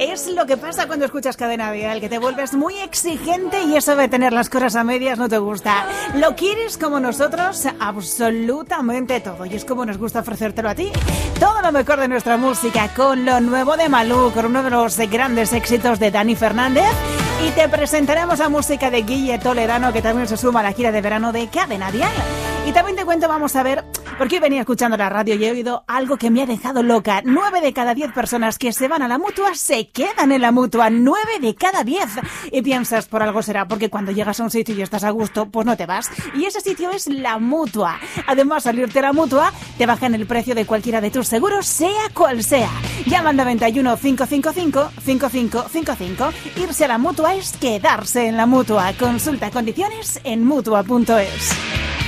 Es lo que pasa cuando escuchas Cadena Dial, que te vuelves muy exigente y eso de tener las cosas a medias no te gusta. Lo quieres como nosotros, absolutamente todo. Y es como nos gusta ofrecértelo a ti. Todo lo mejor de nuestra música con lo nuevo de Malú, con uno de los grandes éxitos de Dani Fernández. Y te presentaremos la música de Guille Toledano, que también se suma a la gira de verano de Cadena Dial. Y también te cuento, vamos a ver, porque hoy venía escuchando la radio y he oído algo que me ha dejado loca. 9 de cada 10 personas que se van a la Mutua se quedan en la Mutua. 9 de cada 10. Y piensas, por algo será, porque cuando llegas a un sitio y estás a gusto, pues no te vas. Y ese sitio es la Mutua. Además, al irte a la Mutua, te bajan el precio de cualquiera de tus seguros, sea cual sea. Llama al 91 555 5555. Irse a la Mutua es quedarse en la Mutua. Consulta condiciones en Mutua.es.